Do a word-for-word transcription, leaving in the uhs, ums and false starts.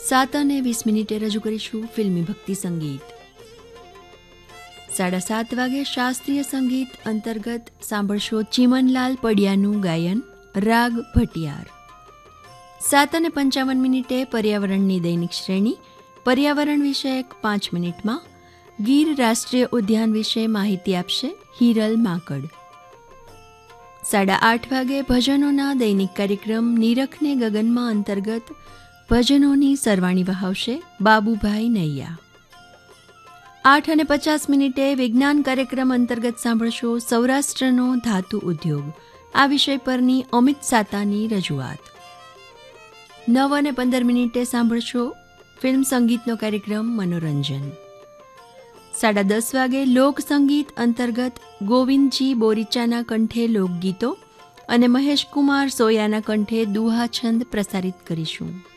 સાત અને વીસ મિનિટે રજૂ કરીશું ફિલ્મી ભક્તિ સંગીત. સાડા સાત વાગે શાસ્ત્રીય સંગીત અંતર્ગત સાંભળશો ચીમનલાલ પડિયાનું ગાયન રાગ ભટિયાર. સાત અને પંચાવન મિનિટે પર્યાવરણની દૈનિક શ્રેણી પર્યાવરણ વિષયક પાંચ મિનિટમાં ગીર રાષ્ટ્રીય ઉદ્યાન વિશે માહિતી આપશે હિરલ માકડ. સાડા આઠ વાગે ભજનોના દૈનિક કાર્યક્રમ નીરખને ગગનમાં અંતર્ગત ભજનોની સરવાણી વહાવશે બાબુભાઈ નૈયા. આઠ અને પચાસ મિનિટે વિજ્ઞાન કાર્યક્રમ અંતર્ગત સાંભળશો સૌરાષ્ટ્રનો ધાતુ ઉદ્યોગ, આ વિષય પરની અમિત સાતાની રજૂઆત. નવ અને પંદર મિનિટે સાંભળશો ફિલ્મ સંગીતનો કાર્યક્રમ મનોરંજન. સાડા દસ વાગે લોકસંગીત અંતર્ગત ગોવિંદજી બોરીચાના કંઠે લોકગીતો અને મહેશકુમાર સોયાના કંઠે દુહા છંદ પ્રસારિત કરીશું.